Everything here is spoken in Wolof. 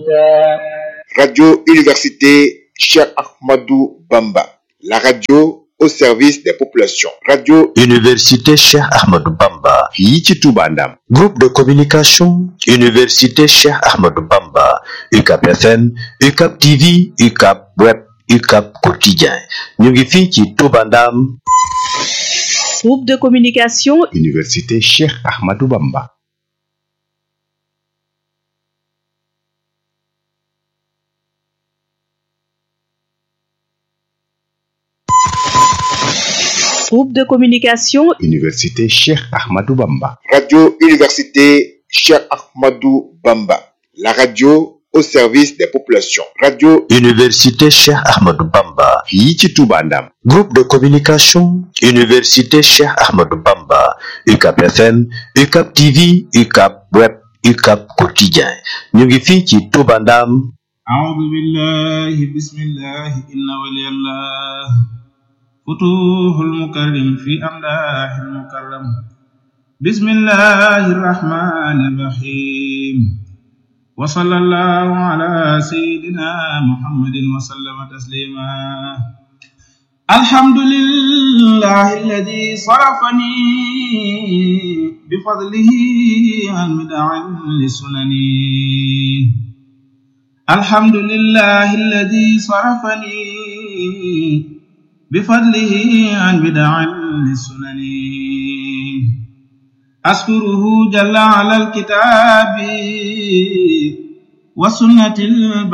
Radio Université Cheikh Ahmadou Bamba, la radio au service des populations. Radio Université Cheikh Ahmadou Bamba. fii ci Touba Ndam. Groupe de communication Université Cheikh Ahmadou Bamba. UCAP FM, UCAP TV, UCAP Web, UCAP Quotidien. ñu ngi fii ci Touba Ndam. Groupe de communication Université Cheikh Ahmadou Bamba. Groupe de communication Université Cheikh Ahmadou Bamba. Radio Université Cheikh Ahmadou Bamba, la radio au service des populations. Radio Université Cheikh Ahmadou Bamba. fii ci Touba Ndam. Groupe de communication Université Cheikh Ahmadou Bamba. UCAP FM, UCAP TV, UCAP Web, UCAP Quotidien. ñu ngi fii ci Touba Ndam. أعوذ بالله بسم الله إن ولي الله فتوح المكرم في أملاح المكرم بسم الله الرحمن الرحيم وصلى الله على سيدنا محمد وسلم تسليما الحمد لله الذي صرفني بفضله عن بدع لسنن الحمد لله الذي صرفني بفضله عن بدع للسنن أشكره جل على الكتاب والسنة